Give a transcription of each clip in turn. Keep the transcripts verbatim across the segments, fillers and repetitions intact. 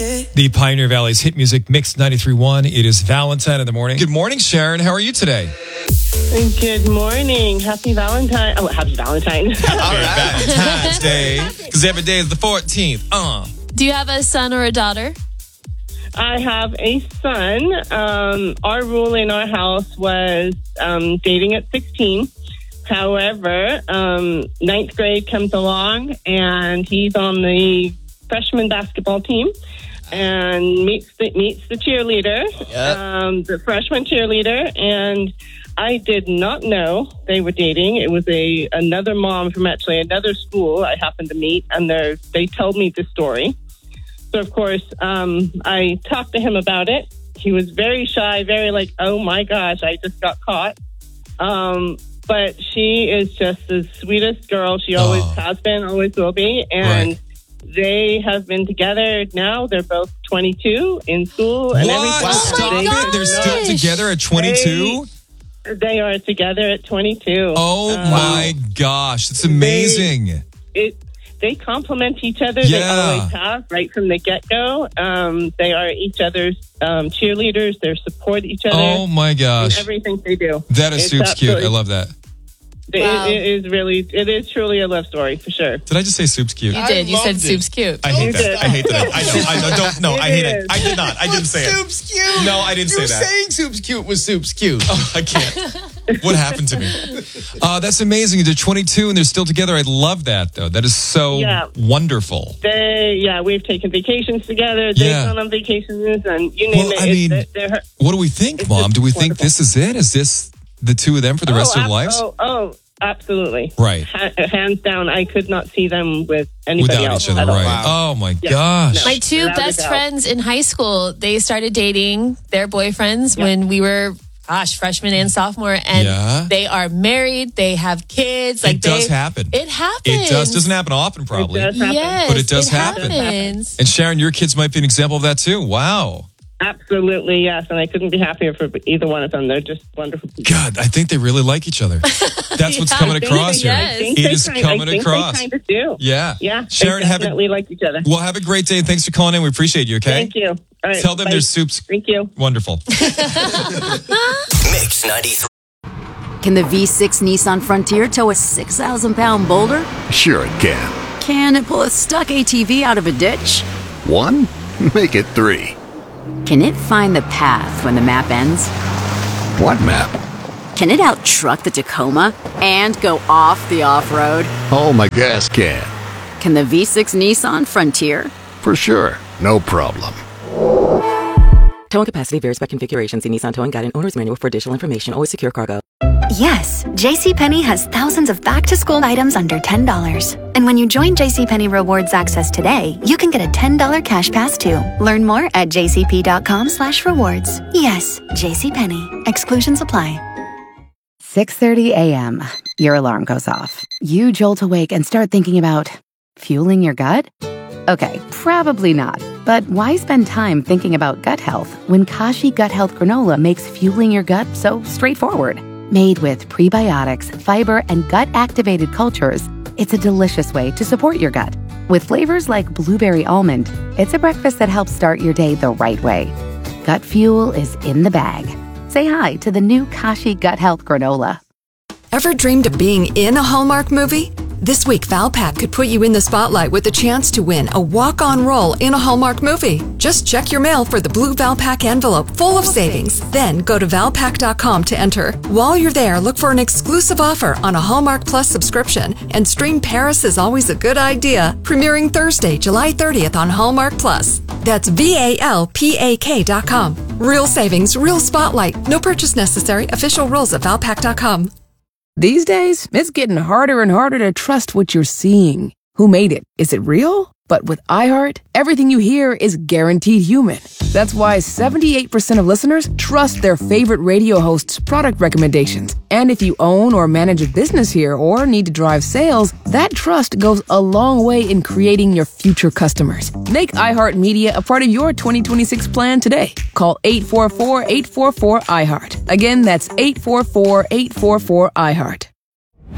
The Pioneer Valley's hit music mix ninety-three point one. It is Valentine in the morning. Good morning, Sharon. How are you today? Good morning. Happy Valentine. Oh, happy Valentine. Happy Valentine's Day. Because every day is the fourteenth. Uh. Do you have a son or a daughter? I have a son. Um, our rule in our house was um, dating at sixteen. However, um, ninth grade comes along and he's on the freshman basketball team and meets the, meets the cheerleader, yep. um, the freshman cheerleader. And I did not know they were dating. It was a another mom from actually another school I happened to meet, and they they told me the story. So, of course, um, I talked to him about it. He was very shy, very like, oh, my gosh, I just got caught. Um, but she is just the sweetest girl. She always oh. has been, always will be. And right. they have been together now. They're both twenty-two in school. And what? everything. Oh, my they, gosh. They're still together at twenty-two? They, they are together at twenty-two. Oh, um, my gosh. That's amazing. They, it. They complement each other. Yeah. They always have, right from the get-go. Um, they are each other's um, cheerleaders. They support each other. Oh, my gosh. In everything they do. That is super cute. I love that. It, wow. it is really, it is truly a love story, for sure. Did I just say soup's cute? You did. You said it. soup's cute. I hate You that. did. I hate that. I know. I know. Don't. No, It I hate is. it. I did not. I didn't say it. Soup's cute. No, I didn't you say that. saying soup's cute was soup's cute. Oh, I can't. What happened to me? Uh, that's amazing. They're twenty-two and they're still together. I love that, though. That is so Yeah. wonderful. They, yeah, we've taken vacations together. They've Yeah. gone on vacations, and you name Well, it. I It's- mean, they're- they're- What do we think, It's Mom? just Do we think wonderful. this is it? Is this the two of them for the rest oh, of their ab- lives? Oh, oh, absolutely. Right. Ha- hands down, I could not see them with anybody Without else. each other, at all. right. Wow. Oh, my Yeah. gosh. No. My two Without a best doubt. friends in high school, they started dating their boyfriends Yep. when we were, gosh, freshman and sophomore, and Yeah. they are married. They have kids. Like It does they, happen. It happens. It does. Doesn't happen often, probably. It does happen. Yes, But it does it happen. happens. And Sharon, your kids might be an example of that, too. Wow. Absolutely, yes. And I couldn't be happier for either one of them. They're just wonderful people. God, I think they really like each other. That's what's Yeah, coming I think across they- here. yes. I think It they is kind, coming I think across. They kind of do. Yeah. Yeah. Sharon, they have a, definitely like each other. well, have a great day. And thanks for calling in. We appreciate you, okay? Thank you. All right, Tell them bye. their soup's Thank you. wonderful. Mix ninety-three. Can the V six Nissan Frontier tow a six thousand pound boulder? Sure it can. Can it pull a stuck A T V out of a ditch? One? Make it three. Can it find the path when the map ends? What map? Can it out-truck the Tacoma and go off the off-road? Oh, my gas can. Can the V six Nissan Frontier? For sure. No problem. Towing capacity varies by configuration. See Nissan Towing Guide and Owner's Manual for additional information. Always secure cargo. Yes, JCPenney has thousands of back-to-school items under ten dollars. And when you join JCPenney Rewards Access today, you can get a ten dollars cash pass too. Learn more at jcp.com slash rewards. Yes, JCPenney. Exclusions apply. six thirty a.m. Your alarm goes off. You jolt awake and start thinking about fueling your gut? Okay, probably not. But why spend time thinking about gut health when Kashi Gut Health Granola makes fueling your gut so straightforward? Made with prebiotics, fiber, and gut-activated cultures, it's a delicious way to support your gut. With flavors like blueberry almond, it's a breakfast that helps start your day the right way. Gut fuel is in the bag. Say hi to the new Kashi Gut Health Granola. Ever dreamed of being in a Hallmark movie? This week, Valpak could put you in the spotlight with the chance to win a walk-on role in a Hallmark movie. Just check your mail for the blue Valpak envelope full of savings. Then go to valpak dot com to enter. While you're there, look for an exclusive offer on a Hallmark Plus subscription and stream Paris is Always a Good Idea, premiering Thursday, July thirtieth on Hallmark Plus. That's V A L P A K dot com. Real savings, real spotlight. No purchase necessary. Official rules at valpak dot com. These days, it's getting harder and harder to trust what you're seeing. Who made it? Is it real? But with iHeart, everything you hear is guaranteed human. That's why seventy-eight percent of listeners trust their favorite radio hosts' product recommendations. And if you own or manage a business here or need to drive sales, that trust goes a long way in creating your future customers. Make iHeartMedia a part of your twenty twenty-six plan today. Call eight four four, eight four four, iHeart. Again, that's eight four four, eight four four, iHeart.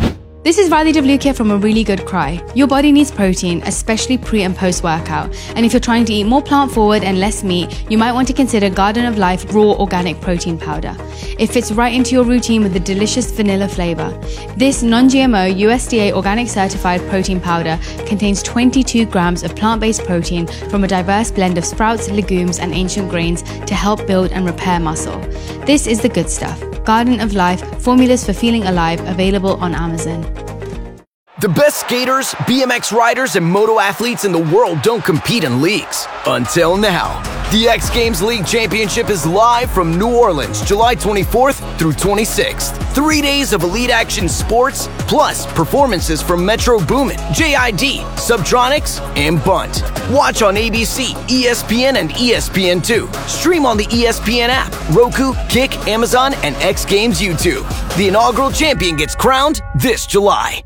This is Riley Devlukia from A Really Good Cry. Your body needs protein, especially pre and post workout. And if you're trying to eat more plant forward and less meat, you might want to consider Garden of Life Raw Organic Protein Powder. It fits right into your routine with a delicious vanilla flavor. This non-G M O U S D A organic certified protein powder contains twenty-two grams of plant-based protein from a diverse blend of sprouts, legumes, and ancient grains to help build and repair muscle. This is the good stuff. Garden of Life, formulas for feeling alive, available on Amazon. The best skaters, B M X riders, and moto athletes in the world don't compete in leagues. Until now. The X Games League Championship is live from New Orleans, July twenty-fourth through twenty-sixth. Three days of elite action sports, plus performances from Metro Boomin, J I D, Subtronics, and Bunt. Watch on A B C, E S P N, and E S P N two. Stream on the E S P N app, Roku, Kick, Amazon, and X Games YouTube. The inaugural champion gets crowned this July.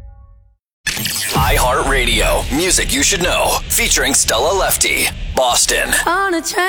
iHeartRadio. Music you should know. Featuring Stella Lefty. Boston. On a train.